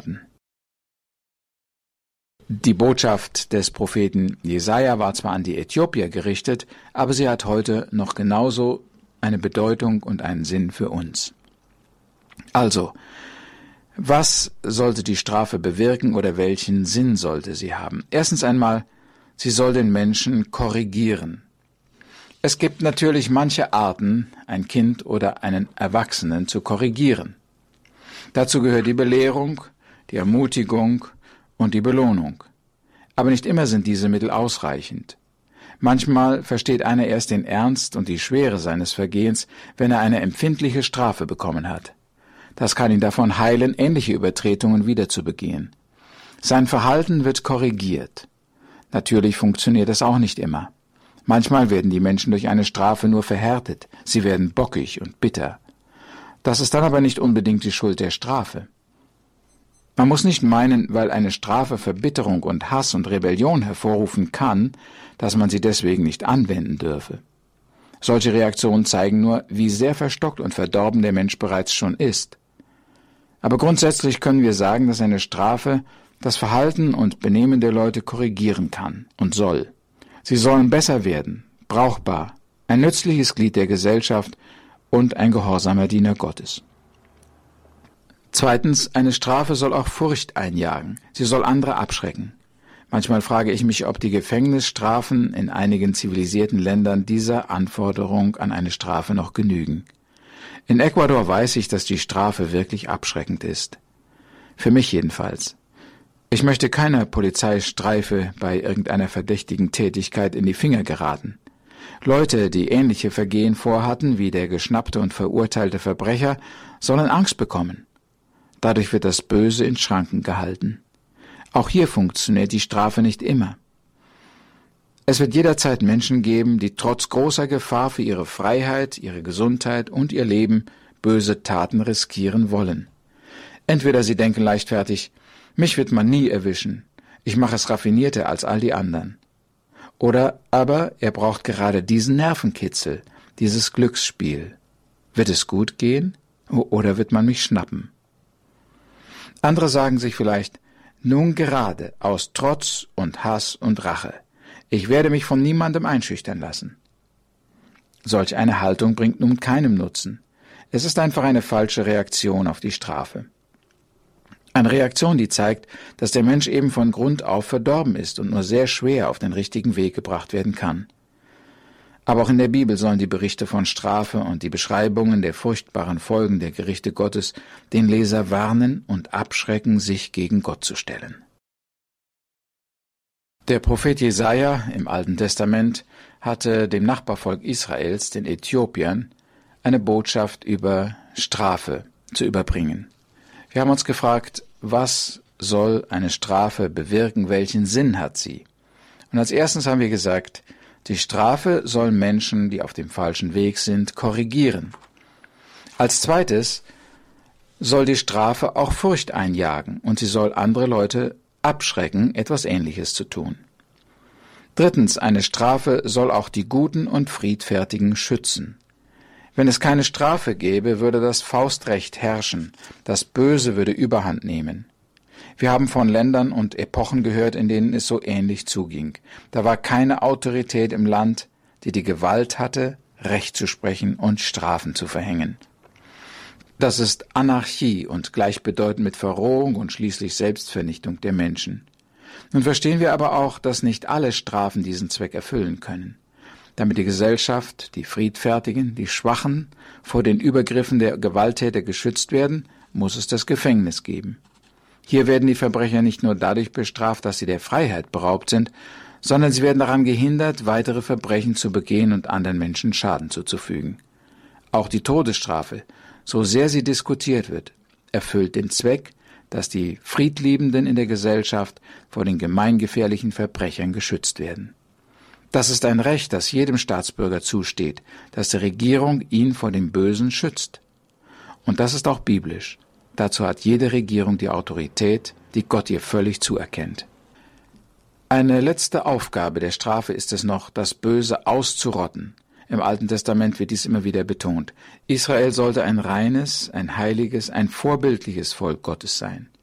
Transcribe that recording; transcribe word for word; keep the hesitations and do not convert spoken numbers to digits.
werden. Die Botschaft des Propheten Jesaja war zwar an die Äthiopier gerichtet, aber sie hat heute noch genauso eine Bedeutung und einen Sinn für uns. Also, was sollte die Strafe bewirken oder welchen Sinn sollte sie haben? Erstens einmal, sie soll den Menschen korrigieren. Es gibt natürlich manche Arten, ein Kind oder einen Erwachsenen zu korrigieren. Dazu gehört die Belehrung, die Ermutigung und die Belohnung. Aber nicht immer sind diese Mittel ausreichend. Manchmal versteht einer erst den Ernst und die Schwere seines Vergehens, wenn er eine empfindliche Strafe bekommen hat. Das kann ihn davon heilen, ähnliche Übertretungen wieder zu begehen. Sein Verhalten wird korrigiert. Natürlich funktioniert das auch nicht immer. Manchmal werden die Menschen durch eine Strafe nur verhärtet. Sie werden bockig und bitter. Das ist dann aber nicht unbedingt die Schuld der Strafe. Man muss nicht meinen, weil eine Strafe Verbitterung und Hass und Rebellion hervorrufen kann, dass man sie deswegen nicht anwenden dürfe. Solche Reaktionen zeigen nur, wie sehr verstockt und verdorben der Mensch bereits schon ist. Aber grundsätzlich können wir sagen, dass eine Strafe das Verhalten und Benehmen der Leute korrigieren kann und soll. Sie sollen besser werden, brauchbar, ein nützliches Glied der Gesellschaft und ein gehorsamer Diener Gottes. Zweitens, eine Strafe soll auch Furcht einjagen. Sie soll andere abschrecken. Manchmal frage ich mich, ob die Gefängnisstrafen in einigen zivilisierten Ländern dieser Anforderung an eine Strafe noch genügen. In Ecuador weiß ich, dass die Strafe wirklich abschreckend ist. Für mich jedenfalls. Ich möchte keiner Polizeistreife bei irgendeiner verdächtigen Tätigkeit in die Finger geraten. Leute, die ähnliche Vergehen vorhatten wie der geschnappte und verurteilte Verbrecher, sollen Angst bekommen. Dadurch wird das Böse in Schranken gehalten. Auch hier funktioniert die Strafe nicht immer. Es wird jederzeit Menschen geben, die trotz großer Gefahr für ihre Freiheit, ihre Gesundheit und ihr Leben böse Taten riskieren wollen. Entweder sie denken leichtfertig, mich wird man nie erwischen, ich mache es raffinierter als all die anderen. Oder aber er braucht gerade diesen Nervenkitzel, dieses Glücksspiel. Wird es gut gehen oder wird man mich schnappen? Andere sagen sich vielleicht, nun gerade aus Trotz und Hass und Rache. Ich werde mich von niemandem einschüchtern lassen. Solch eine Haltung bringt nun keinem Nutzen. Es ist einfach eine falsche Reaktion auf die Strafe. Eine Reaktion, die zeigt, dass der Mensch eben von Grund auf verdorben ist und nur sehr schwer auf den richtigen Weg gebracht werden kann. Aber auch in der Bibel sollen die Berichte von Strafe und die Beschreibungen der furchtbaren Folgen der Gerichte Gottes den Leser warnen und abschrecken, sich gegen Gott zu stellen. Der Prophet Jesaja im Alten Testament hatte dem Nachbarvolk Israels, den Äthiopiern, eine Botschaft über Strafe zu überbringen. Wir haben uns gefragt, was soll eine Strafe bewirken, welchen Sinn hat sie? Und als erstes haben wir gesagt, die Strafe soll Menschen, die auf dem falschen Weg sind, korrigieren. Als zweites soll die Strafe auch Furcht einjagen und sie soll andere Leute abschrecken, etwas Ähnliches zu tun. Drittens, eine Strafe soll auch die Guten und Friedfertigen schützen. Wenn es keine Strafe gäbe, würde das Faustrecht herrschen, das Böse würde Überhand nehmen. Wir haben von Ländern und Epochen gehört, in denen es so ähnlich zuging. Da war keine Autorität im Land, die die Gewalt hatte, Recht zu sprechen und Strafen zu verhängen. Das ist Anarchie und gleichbedeutend mit Verrohung und schließlich Selbstvernichtung der Menschen. Nun verstehen wir aber auch, dass nicht alle Strafen diesen Zweck erfüllen können. Damit die Gesellschaft, die Friedfertigen, die Schwachen vor den Übergriffen der Gewalttäter geschützt werden, muss es das Gefängnis geben. Hier werden die Verbrecher nicht nur dadurch bestraft, dass sie der Freiheit beraubt sind, sondern sie werden daran gehindert, weitere Verbrechen zu begehen und anderen Menschen Schaden zuzufügen. Auch die Todesstrafe, so sehr sie diskutiert wird, erfüllt den Zweck, dass die Friedliebenden in der Gesellschaft vor den gemeingefährlichen Verbrechern geschützt werden. Das ist ein Recht, das jedem Staatsbürger zusteht, dass die Regierung ihn vor dem Bösen schützt. Und das ist auch biblisch. Dazu hat jede Regierung die Autorität, die Gott ihr völlig zuerkennt. Eine letzte Aufgabe der Strafe ist es noch, das Böse auszurotten. Im Alten Testament wird dies immer wieder betont. Israel sollte ein reines, ein heiliges, ein vorbildliches Volk Gottes sein.